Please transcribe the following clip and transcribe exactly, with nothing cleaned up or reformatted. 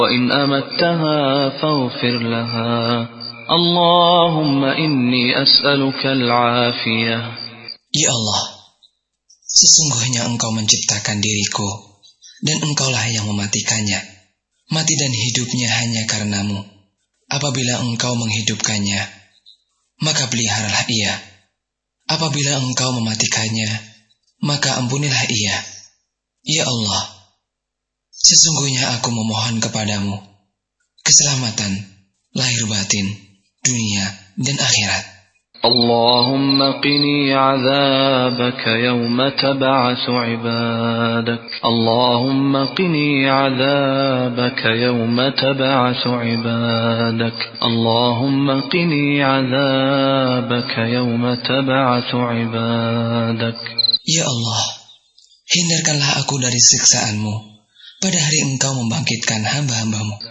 وإن أمتها فاغفر لها اللهم إني أسألك العافية. Ya Allah, sesungguhnya Engkau menciptakan diriku, dan Engkaulah yang mematikannya. Mati dan hidupnya hanya karena-Mu. Apabila Engkau menghidupkannya, maka peliharalah ia. Apabila Engkau mematikannya, maka ampunilah ia. Ya Allah, sesungguhnya aku memohon kepadamu keselamatan lahir batin, dunia dan akhirat. اللهم قني عذابك يوم تبعث عبادك اللهم قني عذابك يوم تبعث عبادك اللهم قني عذابك يوم تبعث عبادك. Ya Allah, hindarkanlah aku dari siksaanmu pada hari Engkau membangkitkan hamba-hambamu.